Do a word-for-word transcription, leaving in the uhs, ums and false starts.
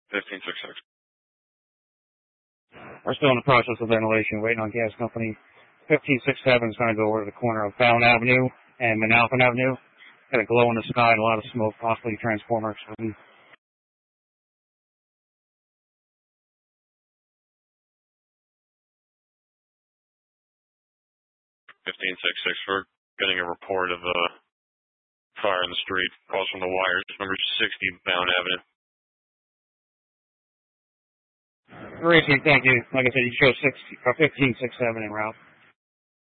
fifteen six six. We're still in the process of ventilation, waiting on gas company. fifteen six seven is going to go over to the corner of Fallon Avenue and Manalapan Avenue. Got a glow in the sky and a lot of smoke, possibly transformer explosion. fifteen six six, we're getting a report of a fire in the street, across from the wires, number sixty, Fallon Avenue. Gracie, thank you. Like I said, you show six, uh, fifteen six seven en route.